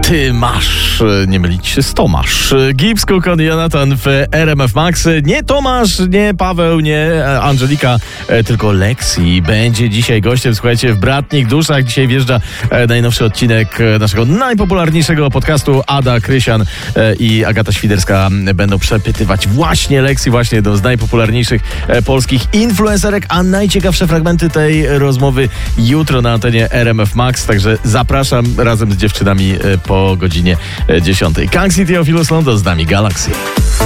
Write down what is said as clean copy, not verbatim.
Ty masz, nie mylić się z Tomasz. Gibbs, Cook, Jonathan w RMF Max. Nie Tomasz, nie Paweł, nie Angelika, tylko Lexi będzie dzisiaj gościem, słuchajcie, w Bratnich Duszach. Dzisiaj wjeżdża najnowszy odcinek naszego najpopularniejszego podcastu. Ada Krysian i Agata Świderska będą przepytywać właśnie Lexi, właśnie jedną z najpopularniejszych polskich influencerek, a najciekawsze fragmenty tej rozmowy jutro na antenie RMF Max, także zapraszam razem z dziewczynami po godzinie 10. Kang City of Ilus London, z nami Galaxy.